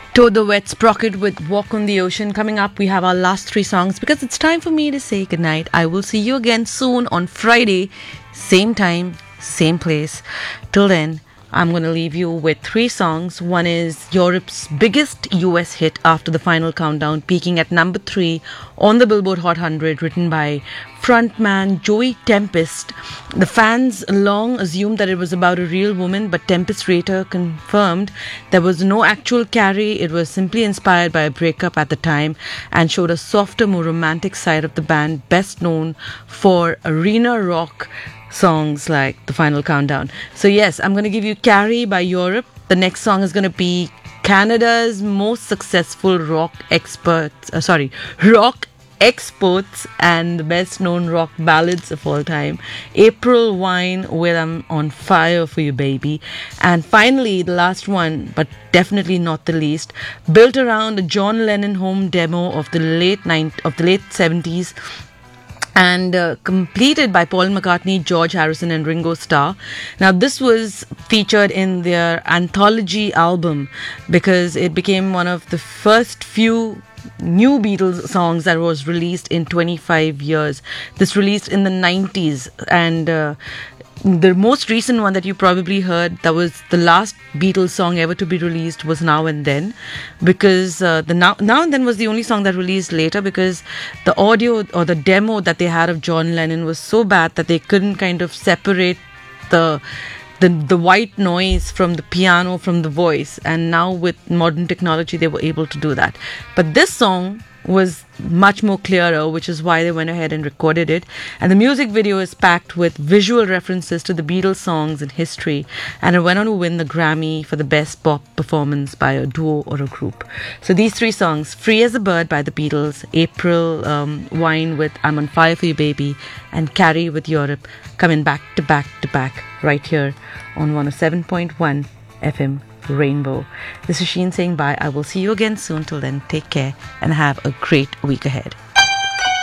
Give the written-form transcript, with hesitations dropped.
Toad the Wet Sprocket with Walk on the Ocean. Coming up, we have our last three songs because it's time for me to say goodnight. I will see you again soon on Friday, same time, same place. Till then, I'm going to leave you with three songs. One is Europe's biggest US hit after the final countdown, peaking at number 3 on the Billboard Hot 100, written by frontman Joey Tempest. The fans long assumed that it was about a real woman, but Tempest later confirmed there was no actual Carrie. It was simply inspired by a breakup at the time and showed a softer, more romantic side of the band, best known for arena rock songs like The Final Countdown. So yes, I'm going to give you Carrie by Europe. The next song is going to be Canada's most successful rock experts and the best known rock ballads of all time, April Wine with I'm on Fire for You Baby. And finally, the last one, but definitely not the least, built around a John Lennon home demo of the late 70s, and completed by Paul McCartney, George Harrison and Ringo Starr. Now this was featured in their anthology album because it became one of the first few new Beatles songs that was released in 25 years. This released in the 90s, and the most recent one that you probably heard, that was the last Beatles song ever to be released, was Now and Then, because the Now and Then was the only song that released later, because the audio or the demo that they had of John Lennon was so bad that they couldn't kind of separate the white noise from the piano from the voice, and now with modern technology they were able to do that. But this song was much more clearer, which is why they went ahead and recorded it. And the music video is packed with visual references to the Beatles songs in history, and it went on to win the Grammy for the best pop performance by a duo or a group. So these three songs, Free as a Bird by the Beatles, April Wine with I'm on Fire for You Baby, and Carrie with Europe, coming back to back to back right here on 107.1 FM Rainbow. This is Sheen saying bye. I will see you again soon. Till then, take care and have a great week ahead.